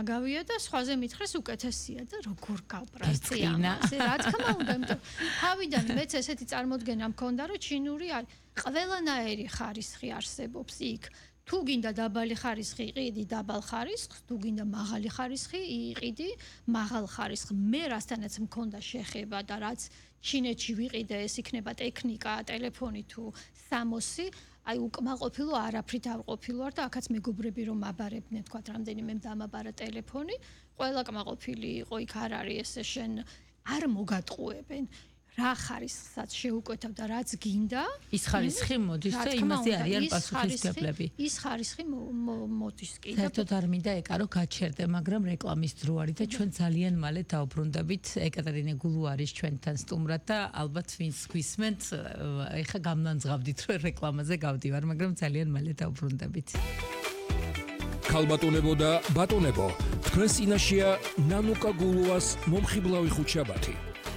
დაგავია და სხვაზე მითხრეს უკეთესია და როგორ გავბრაზდი ამაზე. რა თქმა უნდა, იმიტომ თავიდან მეც ესეთი წარმოდგენა მქონდა, რომ ჩინური ყველანაირი ხარისხი არსებობს იქ. თუ გინდა დაბალი ხარისხი, იყიდი დაბალ ხარისხს, თუ გინდა მაღალი ხარისხი, იყიდი მაღალ ხარისხს. მე რასთანაც მქონდა შეხება და რაც ჩინეთში ვიყიდე, ეს იქნება ტექნიკა, ტელეფონი თუ სამოსი, აი უკმაყოფილო არაფრით არ ყოფილი ვარ და აქაც მეგობრები რომ აბარებდნენ, თქვა რამდენიმე დამაბარა ტელეფონი, ყველა კმაყოფილი იყო, იქ არ არის ესე შენ არ მოგატყუებენ. რა ხარისხსაც შეუკვეთავ და რაც გინდა ის ხარისხი მოდის და იმაზე არიან პასუხისმგებლები ის ხარისხი მოდის კი და საერთოდ არ მინდა ეკა რომ გაჩერდე მაგრამ რეკლამის დრო არის და ჩვენ ძალიან მალე დავბრუნდებით ეკატერინე გულუ არის ჩვენთან სტუმრად და ალბათ ვინც გვისმენთ ეხა გამნანძღავდით რომ რეკლამაზე გავდივარ მაგრამ ძალიან მალე დავბრუნდებით ქალბატონებო და ბატონებო თქვენს წინაშეა ნანუკა გულუას მომხიბლავი ხუთშაბათი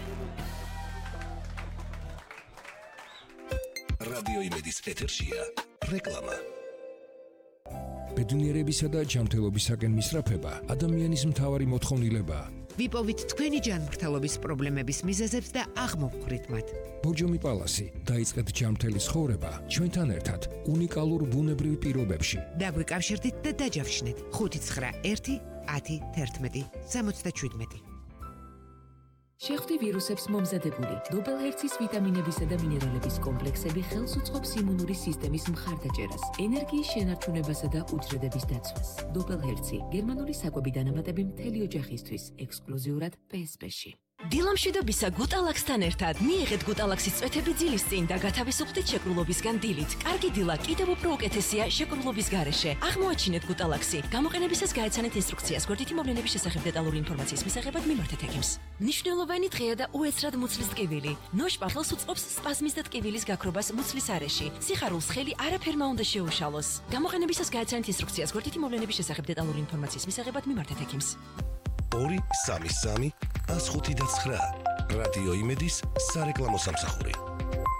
რადიო იმედის ეთერშია რეკლამა ბედნიერებისა და ჯანმრთელობისაკენ მისწრაფება ადამიანის მთავარი მოთხოვნილებაა ვიპოვით თქვენი ჯანმრთელობის პრობლემების მიზეზებს და აღმოვხვრით მათ ბორჯომი პალასი დაიწყეთ ჯანმრთელი ცხოვრება ჩვენთან ერთად უნიკალურ ბუნებრივ პირობებში დაგვიკავშირდით და დაჯავშნეთ 591 10 11 77 შეხვდი ვირუსებს მომზადებული დობელჰერცის ვიტამინებისა და მინერალების კომპლექსები ხელს უწყობს იმუნური სისტემის მხარდაჭერას, ენერგიის შენარჩუნებასა და უჯრედების დაცვას. დობელჰერცი გერმანული საკვები დანამატები მთელი ოჯახისთვის, ექსკლუზიურად PSP-ში. დილამშვიდობისა გუტალაქსთან ერთად მიიღეთ გუტალაქსის წვეთები ძილის წინ და გათავისუფლდით შეკრულობისგან დილით. კარგი დილა კიდევ უფრო უკეთესია შეკრულობის გარეშე. აღმოაჩინეთ გუტალაქსი. გამოყენებისას გაეცანეთ ინსტრუქციას. გვერდითი მოვლენების შესახებ დეტალური ინფორმაციის მისაღებად მიმართეთ ექიმს. მნიშვნელოვანი დღეა და უეცრად მუცლის ტკივილი. ნოშპახელს უწყობს სპაზმის და ტკივილის გაქრობას მუცლის არეში. სიხარულს ხელი არაფერმა უნდა შეუშალოს. გამოყენებისას გაეცანეთ ინსტრუქციას. გვერდითი მოვლენების შესახებ დეტალური ინფორმაციის მისაღებად მიმართეთ ექიმს. 233 105 და 9 რადიო იმედის სარეკლამო სამსახური